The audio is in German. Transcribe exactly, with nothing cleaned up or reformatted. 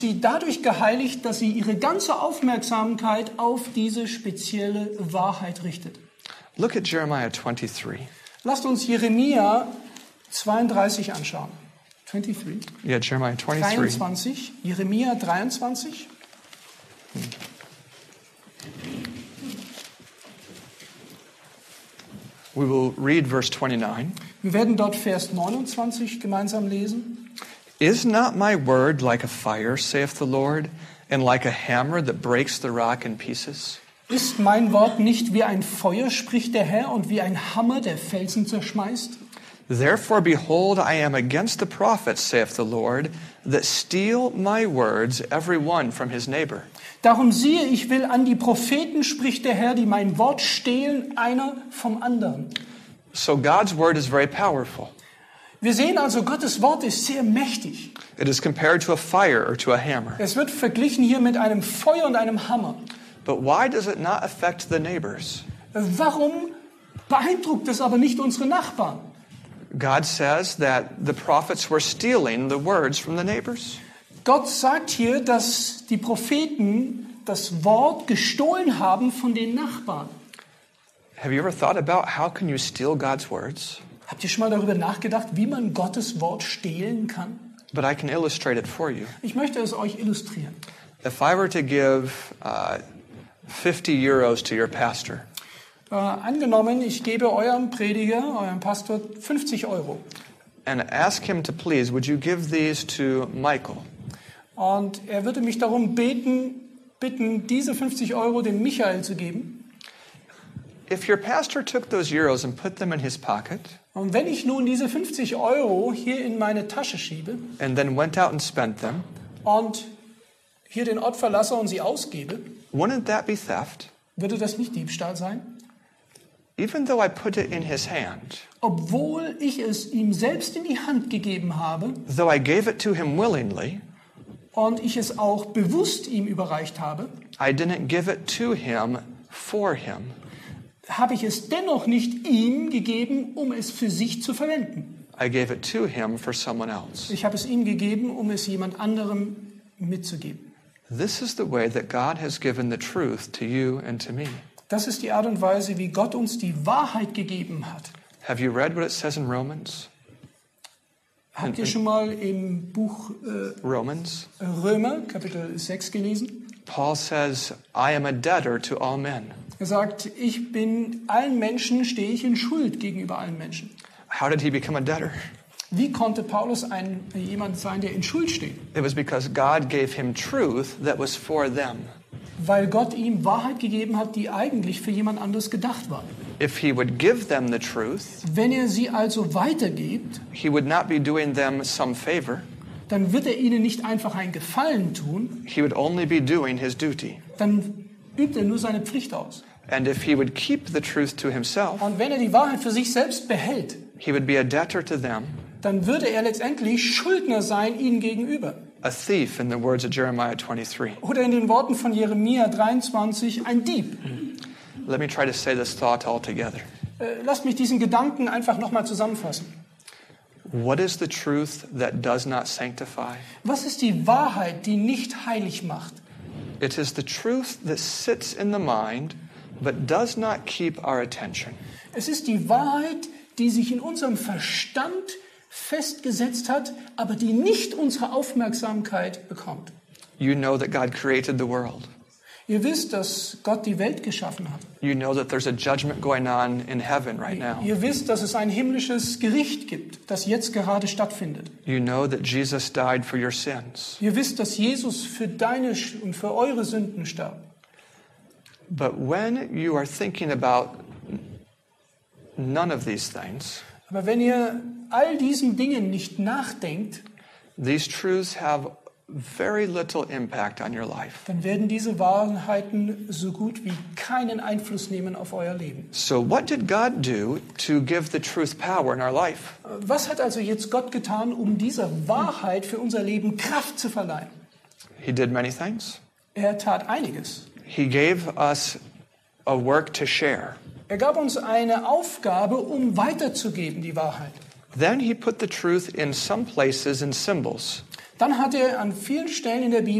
Sie dadurch geheiligt, dass sie ihre ganze Aufmerksamkeit auf diese spezielle Wahrheit richtet. Look at Jeremiah twenty-three. Lasst uns Jeremia zweiunddreißig anschauen. twenty-three. Yeah, Jeremiah twenty-three. dreiundzwanzig. Jeremia dreiundzwanzig. We will read verse twenty-nine. Wir werden dort Vers neunundzwanzig gemeinsam lesen. Is not my word like a fire, saith the Lord, and like a hammer that breaks the rock in pieces? Ist mein Wort nicht wie ein Feuer, spricht der Herr, und wie ein Hammer, der Felsen zerschmeißt? Therefore, behold, I am against the prophets, saith the Lord, that steal my words, every one from his neighbor. Darum siehe, ich will an die Propheten, spricht der Herr, die mein Wort stehlen, einer vom anderen. So God's word is very powerful. Wir sehen also, Gottes Wort ist sehr mächtig. It is compared to a fire or to a hammer. Es wird verglichen hier mit einem Feuer und einem Hammer. But why does it not affect the neighbors? Warum beeindruckt es aber nicht unsere Nachbarn? God says that the prophets were stealing the words from the neighbors. Gott sagt hier, dass die Propheten das Wort gestohlen haben von den Nachbarn. Have you ever thought about how can you steal God's words? Habt ihr schon mal darüber nachgedacht, wie man Gottes Wort stehlen kann? But I can illustrate it for you. Ich möchte es euch illustrieren. If I were to give uh, fifty euros to your pastor, Äh, angenommen, ich gebe eurem Prediger, eurem Pastor fünfzig Euro. and ask him to please, would you give these to Michael? Und er würde mich darum beten, bitten, diese fünfzig Euro dem Michael zu geben. If your pastor took those euros and put them in his pocket, Und wenn ich nun diese fünfzig Euro hier in meine Tasche schiebe and then went out and spent them, und hier den Ort verlasse und sie ausgebe, wouldn't that be theft? würde das nicht Diebstahl sein? Even though I put it in his hand, Obwohl ich es ihm selbst in die Hand gegeben habe though I gave it to him willingly, und ich es auch bewusst ihm überreicht habe, I didn't give it to him for him. habe ich es dennoch nicht ihm gegeben, um es für sich zu verwenden. I gave it to him for someone else. Ich habe es ihm gegeben, um es jemand anderem mitzugeben. This is the way that God has given the truth to you and to me. Das ist die Art und Weise, wie Gott uns die Wahrheit gegeben hat. Have you read what it says in Romans? Habt ihr schon mal im Buch äh, Romans? Römer, Kapitel sechs gelesen? Paul says, I am a debtor to all men. Er sagt, ich bin allen Menschen, stehe ich in Schuld gegenüber allen Menschen. How did he become a debtor? Wie konnte Paulus ein, jemand sein, der in Schuld steht? It was because God gave him truth that was for them. Weil Gott ihm Wahrheit gegeben hat, die eigentlich für jemand anderes gedacht war. If he would give them the truth, Wenn er sie also weitergibt, he would not be doing them some favor. dann wird er ihnen nicht einfach einen Gefallen tun, He would only be doing his duty. dann übt er nur seine Pflicht aus. And if he would keep the truth to himself, Und wenn er die Wahrheit für sich selbst behält, he would be a debtor to them, dann würde er letztendlich Schuldner sein ihnen gegenüber. a thief in the words of Jeremiah twenty-three. Oder in den Worten von Jeremia dreiundzwanzig, ein Dieb. Let me try to say this thought all together. Äh, lasst mich diesen Gedanken einfach nochmal zusammenfassen. What is the truth that does not sanctify? Was ist die Wahrheit, die nicht heilig macht? It is the truth that sits in the mind but does not keep our attention. Es ist die Wahrheit, die sich in unserem Verstand festgesetzt hat, aber die nicht unsere Aufmerksamkeit bekommt. You know that God created the world. Ihr wisst, dass Gott die Welt geschaffen hat. You know that there's a judgment going on in heaven right now. Ihr wisst, dass es ein himmlisches Gericht gibt, das jetzt gerade stattfindet. You know that Jesus died for your sins. Ihr wisst, dass Jesus für deine und für eure Sünden starb. But when you are thinking about none of these things, Aber wenn ihr all diesen Dingen nicht nachdenkt, these truths have very little impact on your life. dann werden diese Wahrheiten so gut wie keinen Einfluss nehmen auf euer Leben. So what did God do to give the truth power in our life? Was hat also jetzt Gott getan, um dieser Wahrheit für unser Leben Kraft zu verleihen? He did many things. Er tat einiges. He gave us a work to share. Er gab uns eine Aufgabe, um weiterzugeben, die Wahrheit. Then he put the truth in some places in symbols. dann hat er an vielen Stellen in der Bibel